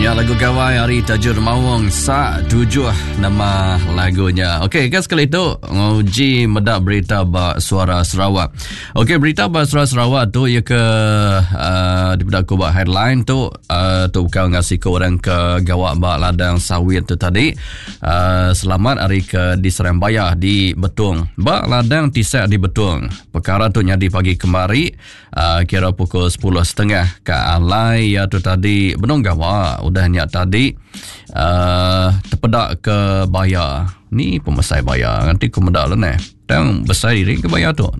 Ya, lagu Gawai Ari Tajur Mawang Sak 7 nama lagunya. Okey, kan sekali itu uji medak berita ba Suara Sarawak. Okey, berita ba Suara Sarawak tu ia ke di bedak ko ba headline tu bukan ngasih ke orang ke gawak ba ladang sawit tu tadi. Selamat hari ke di Serembayah di Betung. Ba ladang tisak di Betung. Perkara tu nyadi pagi kemari kira pukul 10.30 ke alai ya tu tadi benung gawak udah nyak tadi terpedak ke bayar ni pemesai bayar nanti kemedak lah ni dan besar diri ke bayar tu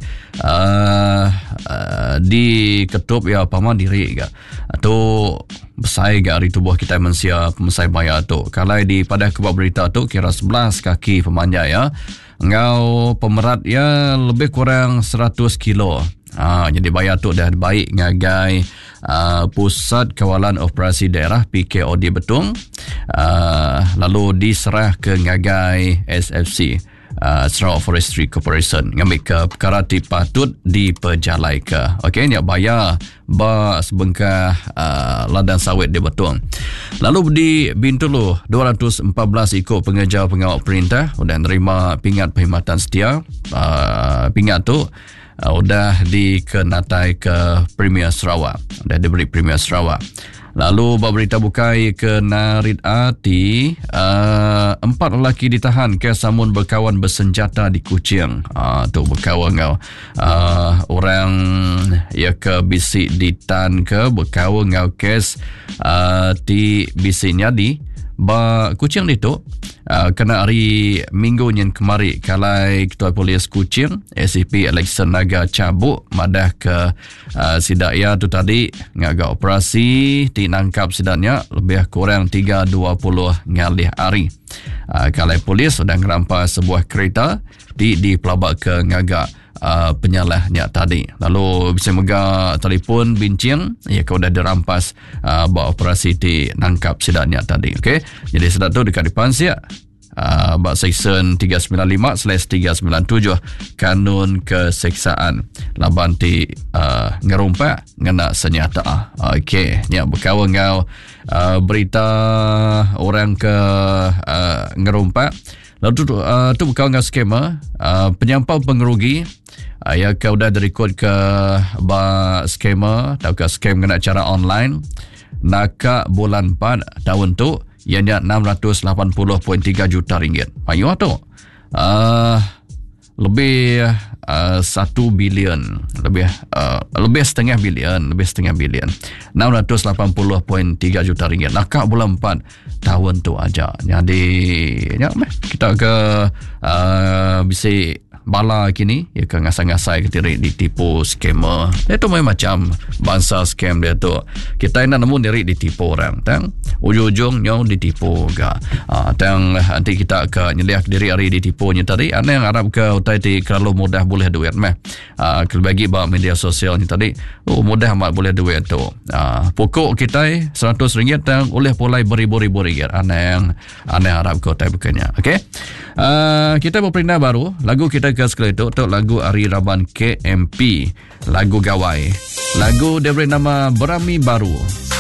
di ketup ya paman diri ke tu besar ke hari tubuh kita manusia pemesai bayar tu kalau di pada kebab berita tu kira 11 kaki pemanjat ya ngau pemerat ya lebih kurang 100 kilo. Jadi bayar tu dah baik ngagai Pusat Kawalan Operasi Daerah PKOD Betung lalu diserah ke ngagai SFC Sarawak Forestry Corporation ngambil ke perkara patut diperjalai ke. Okey, ni bayar ba sebengkah ladang sawit di Betung. Lalu di Bintulu 214 ikut pengejar pengawal perintah sudah nerima pingat perkhidmatan setia. Pingat tu udah dikenatai ke Premier Sarawak. Udah diberi Premier Sarawak. Lalu berita bukai ke Narid Ati 4 lelaki ditahan kes samun berkawan bersenjata di Kuching. Tu berkawan kau orang ya ke bisik di tan ke berkawan kau kes di bisiknya di ba Kuching ni tu kena hari Minggu yang kemari kalai Ketua Polis Kuching ACP Alexander Naga cabut madah ke sidaknya tu tadi ngaga operasi tinangkap sidaknya lebih kurang 320 ngalih hari. Kalai polis sudah merampas sebuah kereta di pelabak ke ngaga penyalahnya tadi. Lalu bisa mega telefon bincang ya kau dah dirampas buat operasi di nangkap sidaknya tadi. Okey. Jadi sedak tu dekat depan siap bak Seksyen 395/397 Kanun Keseksaan laban ti ngerumpak ngena senyata. Okey, ni berkawan ngau berita orang ke ngerumpak. Lalu tu berkawan ngau skema penyampau pengerugi ya kau dah direkod ke ba skema atau ke scam kena cara online nakak bulan 4 tahun tu ianya 680.3 juta ringgit. Ayo tu lebih 1 bilion lebih setengah bilion 680.3 juta ringgit nakak bulan 4 tahun tu aja. Jadi ya kita ke bisa bala kini ya ke ngasai-ngasai ketirik ditipu scammer. Dia tu macam bangsa scam dia tu. Kita nak nemu diri ditipu orang. Tang ujung-ujungnya ditipu ga. Tang nanti kita ke nyeliak diri hari ditipunya tadi. Ana yang harap ke utai ti kalau mudah boleh duit meh. Kalau bagi ba media sosial ni tadi, mudah amat boleh duit tu. Pokok kita RM100 tang oleh pulai beribu-ribu ringgit. Ana harap ke utai bukannya. Okey. Kita berperindah baru. Lagu kita ke sekali itu lagu Ari Raban KMP, lagu Gawai. Lagu diberi nama Berami Baru.